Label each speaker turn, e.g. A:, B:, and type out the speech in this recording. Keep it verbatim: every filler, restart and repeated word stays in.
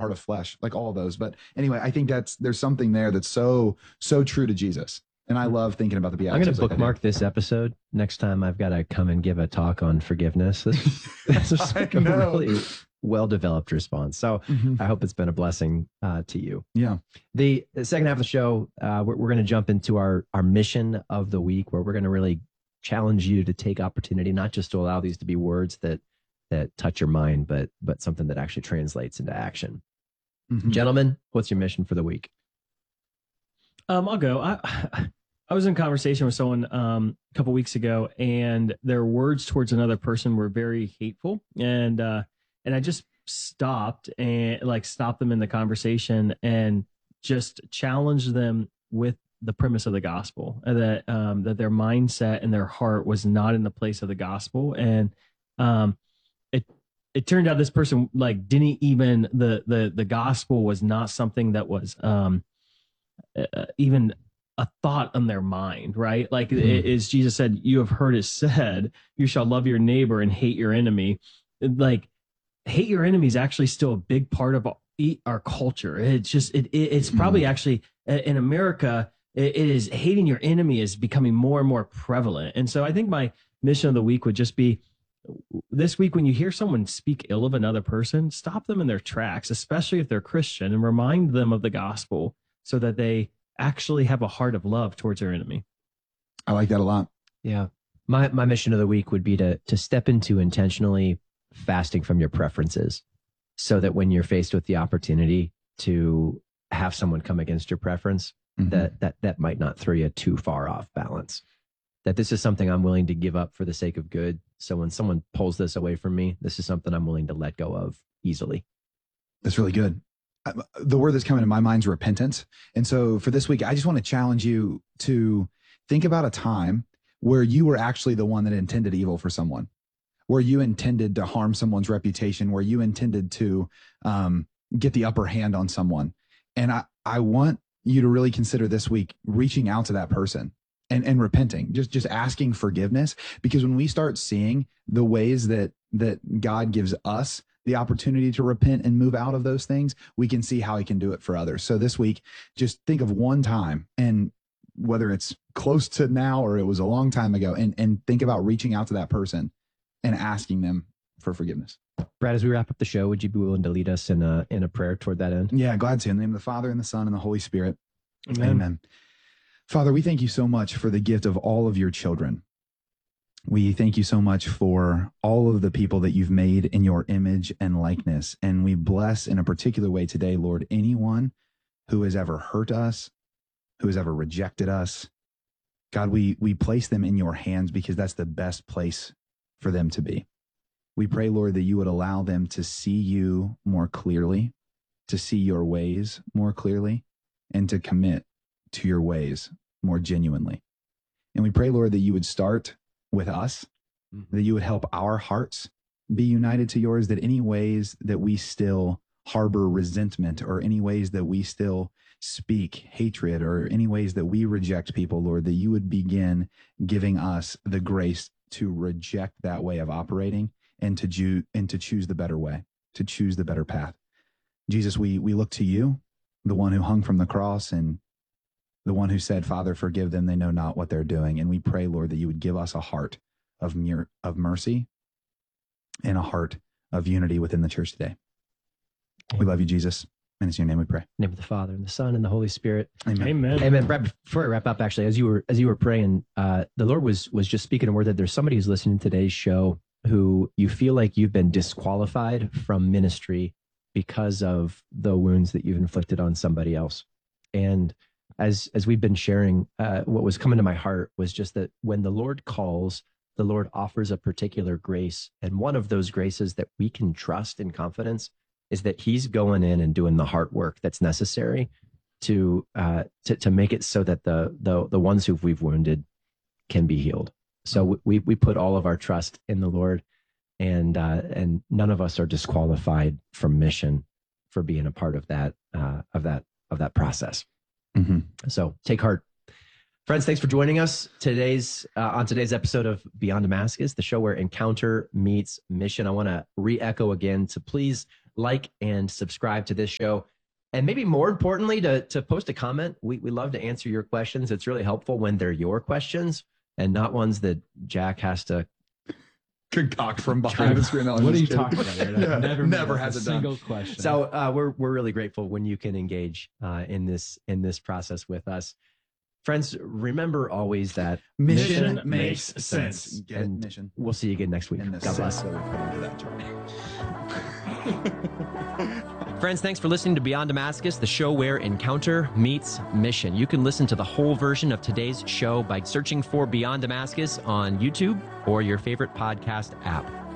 A: heart of flesh, like all of those. But anyway, I think that's, there's something there that's so, so true to Jesus. And I love thinking about the Beatitudes.
B: I'm going to bookmark like this episode. Next time I've got to come and give a talk on forgiveness. This, this is like a really well-developed response. So mm-hmm. I hope it's been a blessing uh, to you.
A: Yeah.
B: The, the second half of the show, uh, we're, we're going to jump into our, our mission of the week, where we're going to really challenge you to take opportunity, not just to allow these to be words that, that touch your mind, but, but something that actually translates into action. Mm-hmm. Gentlemen, what's your mission for the week?
C: Um, I'll go. I, I was in conversation with someone um, a couple weeks ago, and their words towards another person were very hateful, and uh, and I just stopped and like stopped them in the conversation and just challenged them with the premise of the gospel, that um, that their mindset and their heart was not in the place of the gospel, and um, it it turned out this person like didn't even the the the gospel was not something that was um, uh, even a thought on their mind, right? Like mm-hmm. as Jesus said, you have heard it said, you shall love your neighbor and hate your enemy. Like hate your enemy is actually still a big part of our culture. It's just, it, it it's probably mm-hmm. actually in America, it, it is hating your enemy is becoming more and more prevalent. And so I think my mission of the week would just be this week, when you hear someone speak ill of another person, stop them in their tracks, especially if they're Christian, and remind them of the gospel so that they actually have a heart of love towards their enemy.
A: I like that a lot.
B: Yeah. My my mission of the week would be to to step into intentionally fasting from your preferences, so that when you're faced with the opportunity to have someone come against your preference, mm-hmm. that that that might not throw you too far off balance. That this is something I'm willing to give up for the sake of good. So when someone pulls this away from me, this is something I'm willing to let go of easily.
A: That's really good. The word that's coming to my mind is repentance. And so for this week, I just want to challenge you to think about a time where you were actually the one that intended evil for someone, where you intended to harm someone's reputation, where you intended to um, get the upper hand on someone. And I, I want you to really consider this week reaching out to that person and, and repenting, just, just asking forgiveness. Because when we start seeing the ways that, that God gives us the opportunity to repent and move out of those things, we can see how he can do it for others. So this week, just think of one time, and whether it's close to now or it was a long time ago, and, and think about reaching out to that person and asking them for forgiveness.
B: Brad, as we wrap up the show, would you be willing to lead us in a, in a prayer toward that end?
A: Yeah, glad to. In the name of the Father and the Son and the Holy Spirit.
C: Amen.
A: Amen. Father, we thank you so much for the gift of all of your children. We thank you so much for all of the people that you've made in your image and likeness. And we bless in a particular way today, Lord, anyone who has ever hurt us, who has ever rejected us. God, we, we place them in your hands because that's the best place for them to be. We pray, Lord, that you would allow them to see you more clearly, to see your ways more clearly, and to commit to your ways more genuinely. And we pray, Lord, that you would start with us, that you would help our hearts be united to yours, that any ways that we still harbor resentment, or any ways that we still speak hatred, or any ways that we reject people, Lord, that you would begin giving us the grace to reject that way of operating and to ju- and to choose the better way, to choose the better path. Jesus, we we look to you, the one who hung from the cross and the one who said, Father, forgive them, they know not what they're doing. And we pray, Lord, that you would give us a heart of mere, of mercy and a heart of unity within the church today. Amen. We love you, Jesus. And it's in your name we pray. In
B: the name of the Father and the Son and the Holy Spirit.
A: Amen.
C: Amen.
B: Amen. Brad, before I wrap up, actually, as you were as you were praying, uh, the Lord was was just speaking a word that there's somebody who's listening to today's show who you feel like you've been disqualified from ministry because of the wounds that you've inflicted on somebody else. And as as we've been sharing, uh, what was coming to my heart was just that when the Lord calls, the Lord offers a particular grace. And one of those graces that we can trust in confidence is that he's going in and doing the hard work that's necessary to uh, to, to make it so that the, the the ones who we've wounded can be healed. So we we put all of our trust in the Lord, and uh, and none of us are disqualified from mission for being a part of that uh, of that of that process. Mm-hmm. So take heart. Friends, thanks for joining us today's uh, on today's episode of Beyond Damascus, the show where encounter meets mission. I want to re-echo again to please like and subscribe to this show. And maybe more importantly, to, to post a comment. We, we love to answer your questions. It's really helpful when they're your questions and not ones that Jack has to
A: concoct from behind the screen.
D: What are you talking about?
A: Yeah,
D: never
A: never
D: made
A: has
D: a
A: it
D: single
A: done.
D: question.
B: So uh, we're we're really grateful when you can engage uh, in this in this process with us, friends. Remember always that
A: Mission,
C: Mission
A: makes
C: makes
A: sense.
C: sense.
A: Get
B: And
A: it? Mission.
B: we'll see you again next week.
A: And the
B: God bless.
A: sense that we put into that term.
B: Friends, thanks for listening to Beyond Damascus, the show where encounter meets mission. You can listen to the whole version of today's show by searching for Beyond Damascus on YouTube or your favorite podcast app.